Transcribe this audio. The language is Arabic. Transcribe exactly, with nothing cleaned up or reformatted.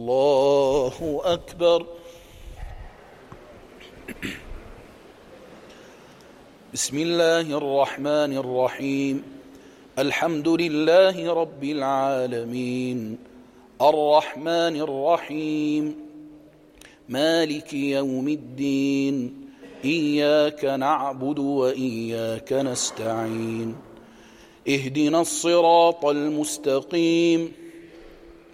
الله أكبر. بسم الله الرحمن الرحيم. الحمد لله رب العالمين الرحمن الرحيم مالك يوم الدين إياك نعبد وإياك نستعين اهدنا الصراط المستقيم